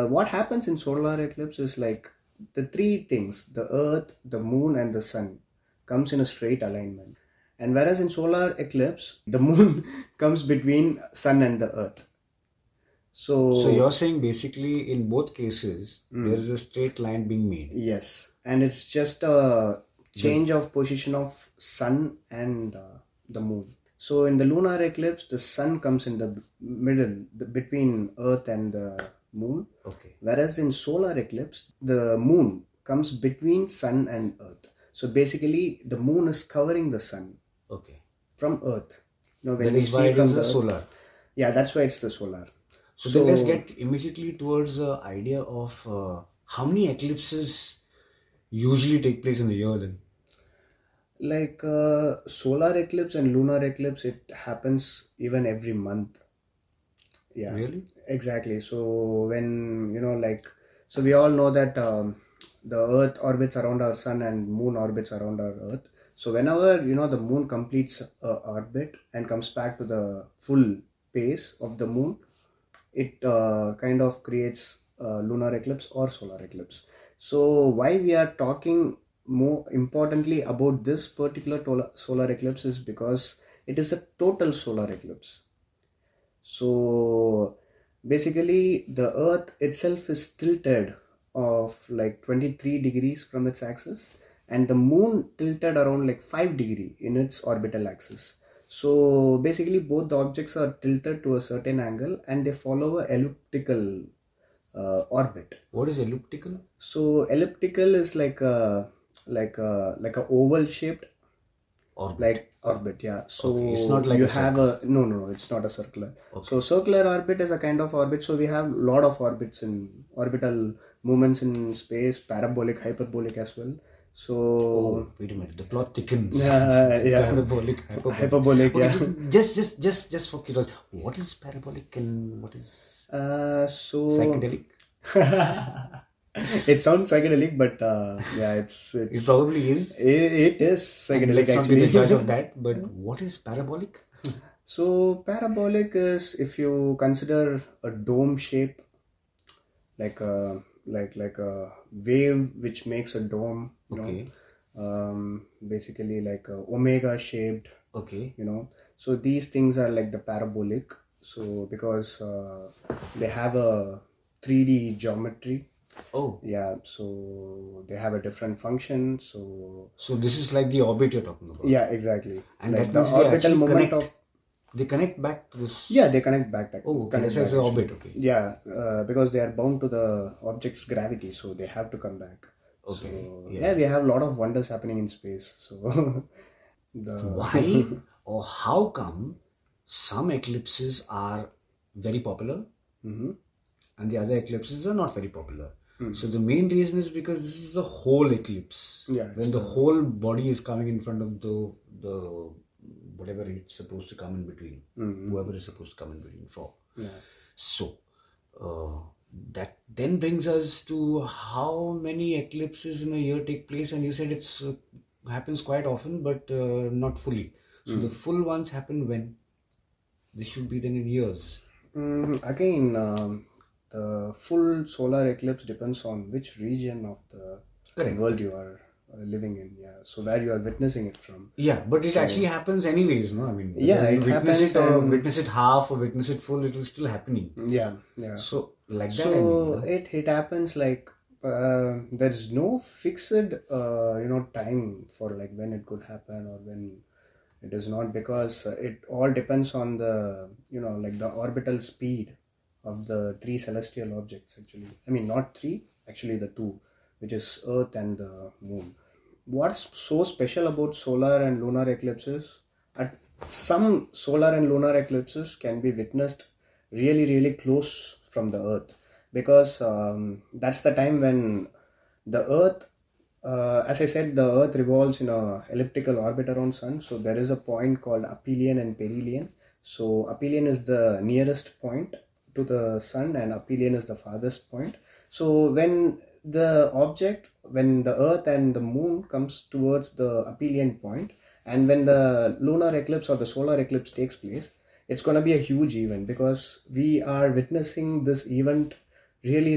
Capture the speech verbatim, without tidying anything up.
what happens in solar eclipse is like the three things, the earth, the moon and the sun comes in a straight alignment. And whereas in solar eclipse, the moon comes between sun and the earth. So, so you're saying basically in both cases, mm. there is a straight line being made. Yes. And it's just a change of position of sun and uh, the moon. So in the lunar eclipse, the sun comes in the middle, the, between earth and the moon. Okay. Whereas in solar eclipse, the moon comes between sun and earth. So basically, the moon is covering the sun. Okay. From earth. You know, when that we is see why it from is the the solar. Yeah, that's why it's the solar. So, so then let's get immediately towards the idea of uh, how many eclipses usually take place in the year then? Like uh, solar eclipse and lunar eclipse, it happens even every month. Yeah. Really? Exactly. So when, you know, like, so we all know that um, the earth orbits around our sun and moon orbits around our earth. So whenever, you know, the moon completes a orbit and comes back to the full pace of the moon, it uh, kind of creates a lunar eclipse or solar eclipse. So why we are talking more importantly about this particular tola- solar eclipse is because it is a total solar eclipse. So basically the earth itself is tilted of like twenty-three degrees from its axis, and the moon tilted around like five degrees in its orbital axis. So basically both the objects are tilted to a certain angle and they follow a elliptical uh, orbit. What is elliptical? So elliptical is like a like a like a oval shaped orbit. Like orbit, yeah. So okay. It's not like you a have circle. a no no no it's not a circular. Okay. So circular orbit is a kind of orbit. So we have a lot of orbits in orbital movements in space, parabolic, hyperbolic as well. So oh, wait a minute, the plot thickens. Uh, yeah, parabolic, hyperbolic. hyperbolic okay, yeah. Just, just, just, just for curiosity, what is parabolic and what is uh, so psychedelic? It sounds psychedelic, but uh, yeah, it's, it's it probably is. It, it is psychedelic. Let's actually. not be the judge of that. But what is parabolic? So parabolic is if you consider a dome shape, like a like like a wave which makes a dome. You okay. know, um, basically like a omega shaped. Okay. You know, so these things are like the parabolic. So because uh, they have a three D geometry. Oh. Yeah, so they have a different function. So So this is like the orbit you're talking about. Yeah, exactly. And like that the means orbital moment connect, of they connect back to this. Yeah, they connect back. back oh, okay. Connect This is the orbit. Okay. Yeah, uh, because they are bound to the object's gravity, so they have to come back. Okay. So, yeah. yeah, we have a lot of wonders happening in space. So the why or how come some eclipses are very popular mm-hmm. and the other eclipses are not very popular? Mm-hmm. So the main reason is because this is the whole eclipse. Yeah, when the, the whole body is coming in front of the the whatever it's supposed to come in between, mm-hmm. whoever is supposed to come in between for. Yeah. So uh, that then brings us to how many eclipses in a year take place, and you said it's uh, happens quite often, but uh, not fully. So mm. the full ones happen when? This should be then in years. Mm, again, um, the full solar eclipse depends on which region of the Correct. world you are uh, living in. Yeah, so where you are witnessing it from. Yeah, but it so, actually happens anyways, no? I mean, yeah, it witness happens. It or and, witness it half or witness it full, it is still happening. Yeah, yeah. So like that. So I mean, no? it it happens like uh, there is no fixed uh, you know time for like when it could happen or when it is not, because uh, it all depends on the you know like the orbital speed of the three celestial objects. Actually, I mean not three, actually the two, which is Earth and the Moon. What's so special about solar and lunar eclipses? At some solar and lunar eclipses can be witnessed really really close from the Earth, because um, that's the time when the Earth, uh, as I said, the Earth revolves in a elliptical orbit around Sun. So there is a point called aphelion and perihelion. So aphelion is the nearest point to the Sun and aphelion is the farthest point. So when the object, when the Earth and the Moon comes towards the aphelion point, and when the lunar eclipse or the solar eclipse takes place, it's going to be a huge event, because we are witnessing this event really